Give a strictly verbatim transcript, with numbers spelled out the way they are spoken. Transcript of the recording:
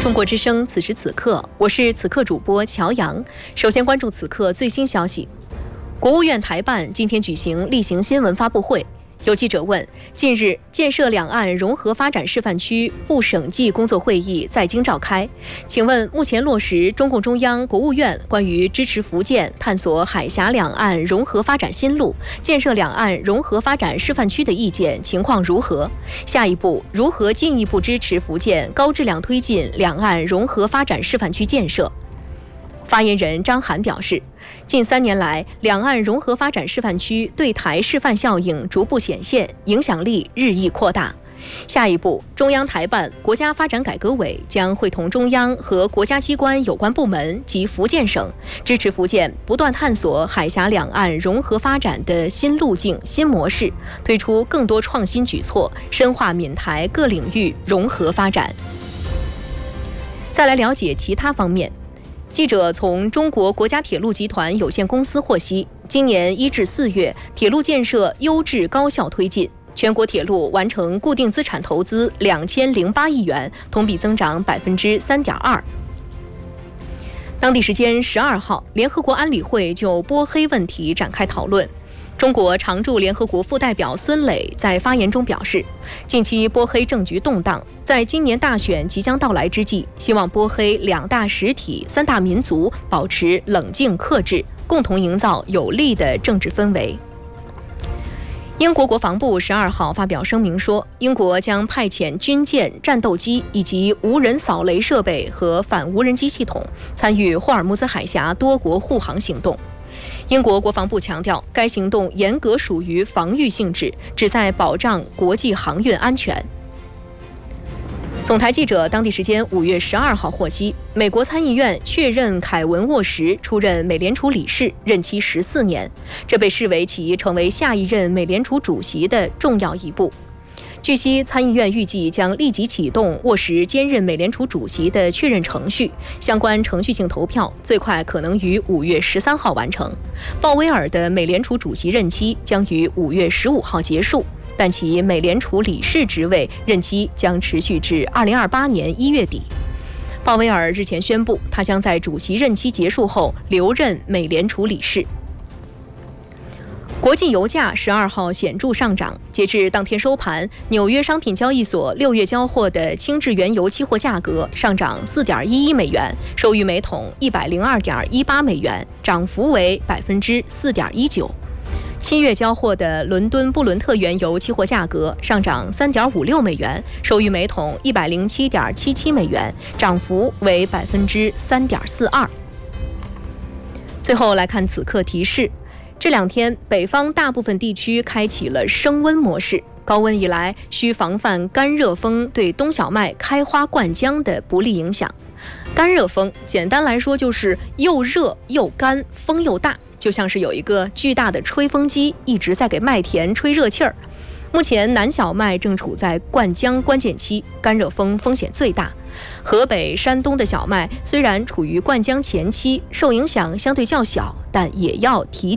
中国之声，此时此刻，我是此刻主播乔阳。首先关注此刻最新消息。国务院台办今天举行例行新闻发布会，有记者问：近日建设两岸融合发展示范区部省际工作会议在京召开，请问目前落实中共中央、国务院关于支持福建探索海峡两岸融合发展新路、建设两岸融合发展示范区的意见情况如何？下一步如何进一步支持福建高质量推进两岸融合发展示范区建设？发言人张涵表示，近三年来，两岸融合发展示范区对台示范效应逐步显现，影响力日益扩大。下一步，中央台办、国家发展改革委将会同中央和国家机关有关部门及福建省，支持福建不断探索海峡两岸融合发展的新路径、新模式，推出更多创新举措，深化闽台各领域融合发展。再来了解其他方面。记者从中国国家铁路集团有限公司获悉，今年一至四月，铁路建设优质高效推进，全国铁路完成固定资产投资两千零八亿元，同比增长百分之三点二。当地时间十二号，联合国安理会就波黑问题展开讨论。中国常驻联合国副代表孙磊在发言中表示，近期波黑政局动荡，在今年大选即将到来之际，希望波黑两大实体、三大民族保持冷静克制，共同营造有利的政治氛围。英国国防部十二号发表声明说，英国将派遣军舰、战斗机以及无人扫雷设备和反无人机系统，参与霍尔木兹海峡多国护航行动。英国国防部强调，该行动严格属于防御性质，旨在保障国际航运安全。总台记者当地时间五月十二号获悉，美国参议院确认凯文·沃什出任美联储理事，任期十四年，这被视为其成为下一任美联储主席的重要一步。据悉，参议院预计将立即启动沃什兼任美联储主席的确认程序，相关程序性投票最快可能于五月十三号完成。鲍威尔的美联储主席任期将于五月十五号结束，但其美联储理事职位任期将持续至二零二八年一月底。鲍威尔日前宣布，他将在主席任期结束后留任美联储理事。国际油价十二号显著上涨，截至当天收盘，纽约商品交易所六月交货的轻质原油期货价格上涨四点一一美元，收于每桶一百零二点一八美元，涨幅为百分之四点一九。七月交货的伦敦布伦特原油期货价格上涨三点五六美元，收于每桶一百零七点七七美元，涨幅为百分之三点四二。最后来看此刻提示。这两天，北方大部分地区开启了升温模式。高温以来，需防范干热风对冬小麦开花灌浆的不利影响。干热风简单来说就是又热又干，风又大，就像是有一个巨大的吹风机一直在给麦田吹热气儿。目前南小麦正处在灌浆关键期，干热风风险最大。河北、山东的小麦虽然处于灌浆前期，受影响相对较小，但也要提